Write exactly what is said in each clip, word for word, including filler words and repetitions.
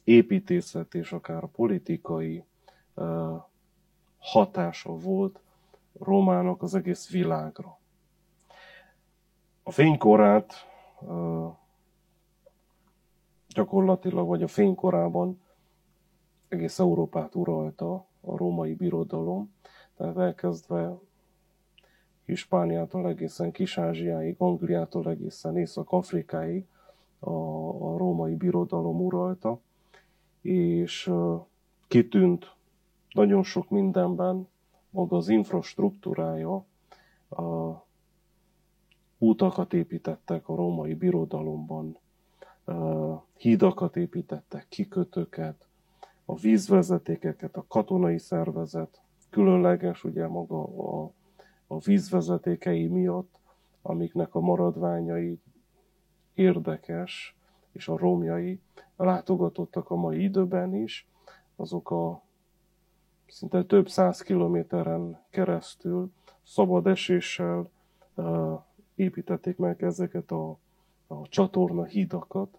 építészet és akár politikai hatása volt Rómának az egész világra. A fénykorát gyakorlatilag, vagy a fénykorában egész Európát uralta a római birodalom, tehát elkezdve Hispániától egészen Kis-Ázsiáig, Angliától egészen Észak-Afrikáig a, a római birodalom uralta, és kitűnt nagyon sok mindenben maga az infrastruktúrája. A útakat építettek a római birodalomban, hídakat építettek, kikötőket, a vízvezetékeket, a katonai szervezet különleges, ugye maga a, a vízvezetékei miatt, amiknek a maradványai érdekes, és a romjai látogatottak a mai időben is, azok a szinte több száz kilométeren keresztül szabad eséssel uh, építették meg ezeket a, a csatorna hídakat,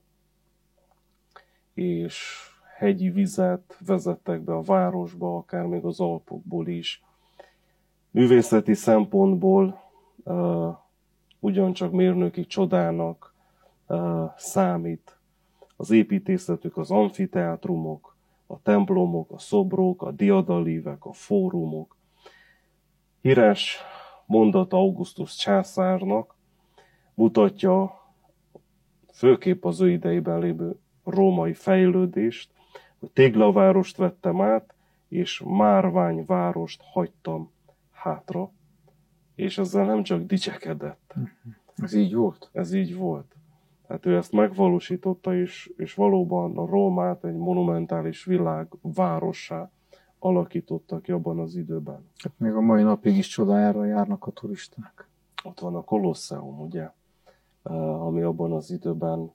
és hegyi vizet vezettek be a városba, akár még az Alpokból is. Művészeti szempontból uh, ugyancsak mérnöki csodának uh, számít az építészetük, az amfiteátrumok, a templomok, a szobrok, a diadalívek, a fórumok. Híres mondat Augustus császárnak mutatja főképp az ő idejében lévő római fejlődést, hogy téglavárost vettem át, és márványvárost hagytam hátra, és ezzel nem csak dicsekedett. Ez így volt? Ez így volt. Tehát ő ezt megvalósította, és, és valóban a Rómát egy monumentális világ várossá alakította ki abban az időben. Hát még a mai napig is csodájára járnak a turisták. Ott van a Kolosseum, ugye, ami abban az időben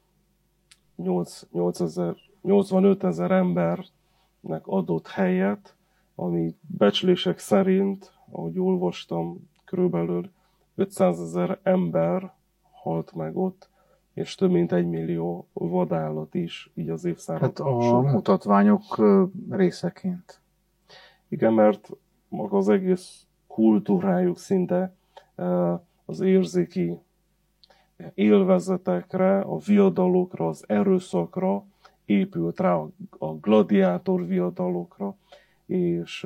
nyolcvanöt ezer embernek adott helyet, ami becslések szerint, ahogy olvastam, körülbelül ötszázezer ember halt meg ott, és több mint egy millió vadállat is, így az évszázadok Hát a során. Mutatványok részeként. Igen, mert maga az egész kultúrájuk szinte az érzéki élvezetekre, a viadalokra, az erőszakra épült rá, a gladiátor viadalokra, és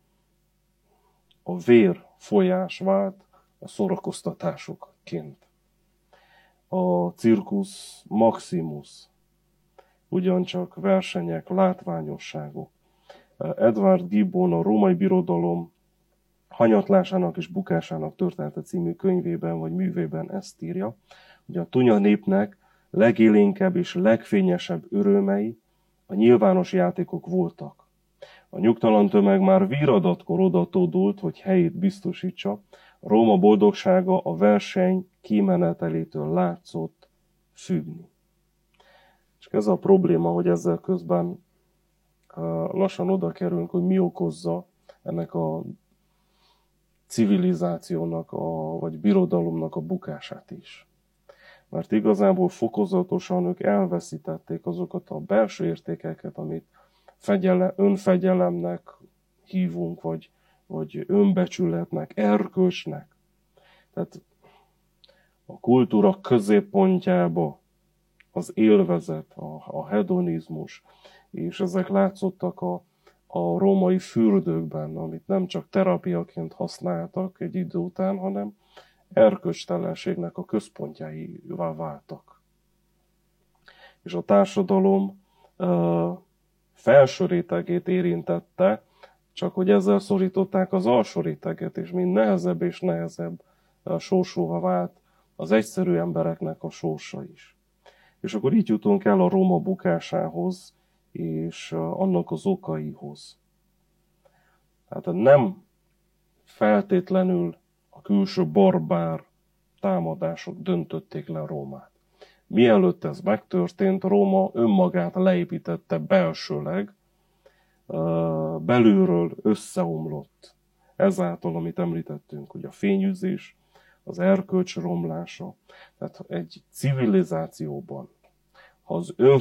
a vér folyás vált a szórakoztatásokként. A Circus Maximus, ugyancsak versenyek, látványosságok. Edward Gibbon a Római Birodalom hanyatlásának és bukásának története című könyvében vagy művében ezt írja, hogy a tunya népnek legélénkebb és legfényesebb örömei a nyilvános játékok voltak. A nyugtalan tömeg már viradatkor odatódult, hogy helyét biztosítsa, Róma boldogsága a verseny kimenetelétől látszott függni. És ez a probléma, hogy ezzel közben lassan oda kerülünk, hogy mi okozza ennek a civilizációnak, a, vagy birodalomnak a bukását is. Mert igazából fokozatosan ők elveszítették azokat a belső értékeket, amit fegyele, önfegyelemnek hívunk, vagy, vagy önbecsületnek, erkölcsnek. Tehát a kultúra középpontjába az élvezet, a, a hedonizmus, és ezek látszottak a, a római fürdőkben, amit nem csak terápiaként használtak egy idő után, hanem erkölcstelenségnek a központjaivá váltak. És a társadalom uh, felső rétegét érintette, csak hogy ezzel szorították az alsó réteget, és mind nehezebb és nehezebb uh, sorsóvá vált az egyszerű embereknek a sorsa is. És akkor így jutunk el a Róma bukásához, és uh, annak az okaihoz. Tehát nem feltétlenül a külső barbár támadások döntötték le Rómát. Mielőtt ez megtörtént, Róma önmagát leépítette belsőleg, belülről összeomlott. Ezáltal, amit említettünk, hogy a fényűzés, az erkölcs romlása, tehát egy civilizációban, ha az ön